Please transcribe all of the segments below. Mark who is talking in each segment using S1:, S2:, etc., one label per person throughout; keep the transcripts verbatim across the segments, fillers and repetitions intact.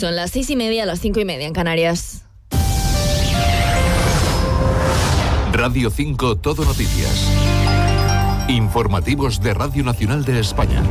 S1: Son las seis y media, las cinco y media en Canarias.
S2: Radio cinco Todo Noticias. Informativos de Radio Nacional de España.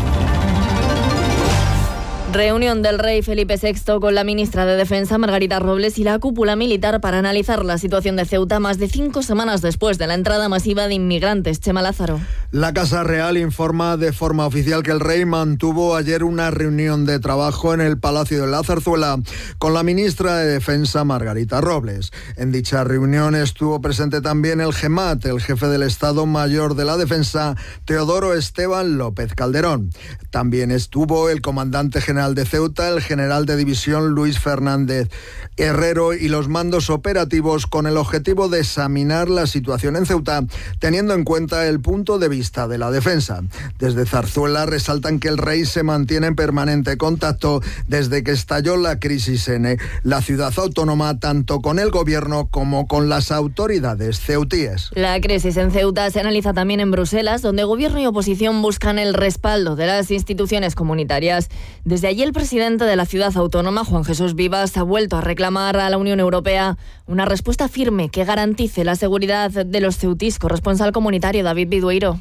S1: Reunión del rey Felipe sexto con la ministra de Defensa, Margarita Robles, y la cúpula militar para analizar la situación de Ceuta más de cinco semanas después de la entrada masiva de inmigrantes. Chema Lázaro.
S3: La Casa Real informa de forma oficial que el rey mantuvo ayer una reunión de trabajo en el Palacio de la Zarzuela con la ministra de Defensa, Margarita Robles. En dicha reunión estuvo presente también el GEMAT, el jefe del Estado Mayor de la Defensa, Teodoro Esteban López Calderón. También estuvo el comandante general de Ceuta, el general de división Luis Fernández Herrero, y los mandos operativos, con el objetivo de examinar la situación en Ceuta, teniendo en cuenta el punto de vista de la defensa. Desde Zarzuela resaltan que el rey se mantiene en permanente contacto desde que estalló la crisis en la ciudad autónoma, tanto con el gobierno como con las autoridades ceutíes.
S1: La crisis en Ceuta se analiza también en Bruselas, donde gobierno y oposición buscan el respaldo de las instituciones comunitarias. Desde allí el presidente de la ciudad autónoma, Juan Jesús Vivas, ha vuelto a reclamar a la Unión Europea una respuesta firme que garantice la seguridad de los ceutís. Corresponsal comunitario David Bidueiro.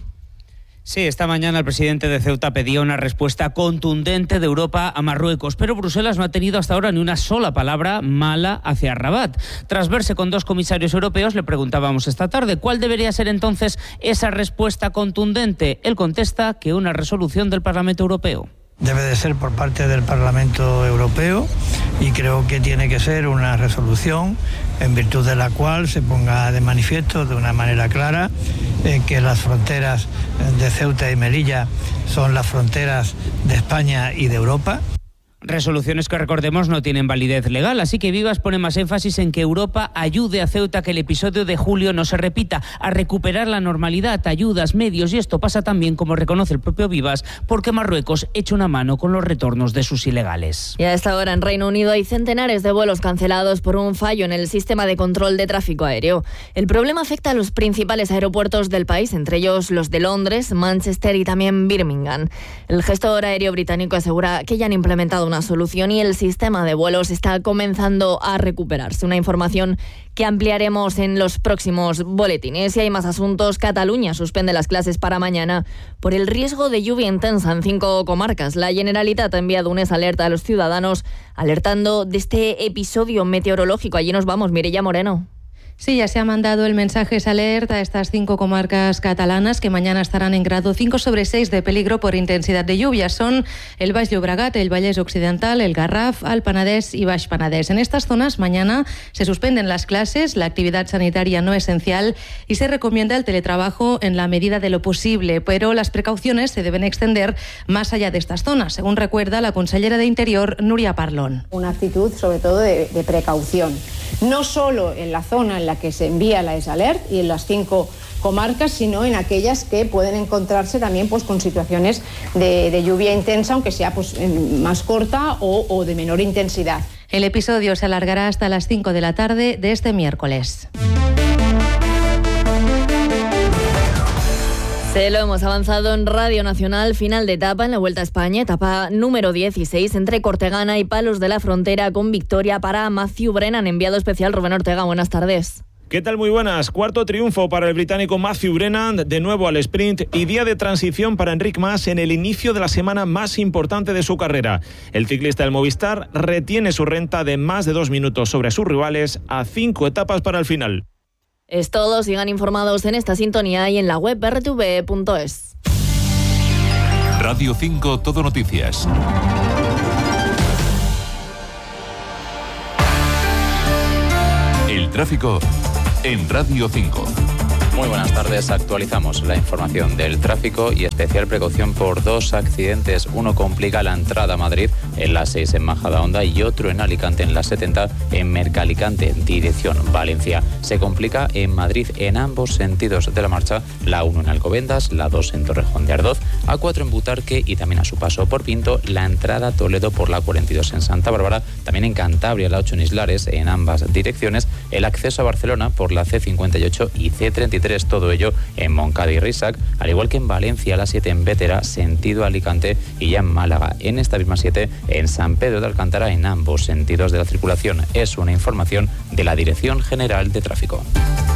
S4: Sí, esta mañana el presidente de Ceuta pedía una respuesta contundente de Europa a Marruecos, pero Bruselas no ha tenido hasta ahora ni una sola palabra mala hacia Rabat. Tras verse con dos comisarios europeos, le preguntábamos esta tarde cuál debería ser entonces esa respuesta contundente. Él contesta que una resolución del Parlamento Europeo.
S5: Debe de ser por parte del Parlamento Europeo y creo que tiene que ser una resolución en virtud de la cual se ponga de manifiesto de una manera clara eh, que las fronteras de Ceuta y Melilla son las fronteras de España y de Europa.
S4: Resoluciones que, recordemos, no tienen validez legal, así que Vivas pone más énfasis en que Europa ayude a Ceuta a que el episodio de julio no se repita, a recuperar la normalidad, ayudas, medios, y esto pasa también, como reconoce el propio Vivas, porque Marruecos echa una mano con los retornos de sus ilegales.
S1: Y a esta hora en Reino Unido hay centenares de vuelos cancelados por un fallo en el sistema de control de tráfico aéreo. El problema afecta a los principales aeropuertos del país, entre ellos los de Londres, Manchester y también Birmingham. El gestor aéreo británico asegura que ya han implementado una solución y el sistema de vuelos está comenzando a recuperarse. Una información que ampliaremos en los próximos boletines. Y hay más asuntos. Cataluña suspende las clases para mañana por el riesgo de lluvia intensa en cinco comarcas. La Generalitat ha enviado una alerta a los ciudadanos alertando de este episodio meteorológico. Allí nos vamos, Mireia Moreno.
S6: Sí, ya se ha mandado el mensaje alerta a estas cinco comarcas catalanas que mañana estarán en grado cinco sobre seis de peligro por intensidad de lluvia. Son el Baix Llobregat, el Vallès Occidental, el Garraf, el Penedès y Baix Penedès. En estas zonas mañana se suspenden las clases, la actividad sanitaria no esencial y se recomienda el teletrabajo en la medida de lo posible, pero las precauciones se deben extender más allá de estas zonas, según recuerda la consellera de Interior, Núria Parlon.
S7: Una actitud sobre todo de, de precaución, no solo en la zona en la que se envía la ESALERT y en las cinco comarcas, sino en aquellas que pueden encontrarse también pues, con situaciones de, de lluvia intensa, aunque sea pues, más corta o, o de menor intensidad.
S6: El episodio se alargará hasta las cinco de la tarde de este miércoles.
S1: Se lo hemos avanzado en Radio Nacional, final de etapa en la Vuelta a España, etapa número dieciséis entre Cortegana y Palos de la Frontera, con victoria para Matthew Brennan. Enviado especial Rubén Ortega, buenas tardes.
S8: ¿Qué tal? Muy buenas. Cuarto triunfo para el británico Matthew Brennan, de nuevo al sprint, y día de transición para Enric Mas en el inicio de la semana más importante de su carrera. El ciclista del Movistar retiene su renta de más de dos minutos sobre sus rivales a cinco etapas para el final.
S1: Es todo, sigan informados en esta sintonía y en la web erre te ve punto es.
S2: Radio cinco Todo Noticias. El tráfico en Radio cinco.
S9: Muy buenas tardes, actualizamos la información del tráfico y especial precaución por dos accidentes. Uno complica la entrada a Madrid en la seis en Majadahonda y otro en Alicante en la setenta en Mercalicante, dirección Valencia. Se complica en Madrid en ambos sentidos de la marcha, la uno en Alcobendas, la dos en Torrejón de Ardoz, A cuatro en Butarque y también a su paso por Pinto, la entrada a Toledo por la cuarenta y dos en Santa Bárbara, también en Cantabria la ocho en Islares en ambas direcciones, el acceso a Barcelona por la ce cincuenta y ocho y ce treinta y tres tres, todo ello en Moncada y Risac, al igual que en Valencia, la siete en Bétera, sentido Alicante, y ya en Málaga, en esta misma siete, en San Pedro de Alcántara, en ambos sentidos de la circulación. Es una información de la Dirección General de Tráfico.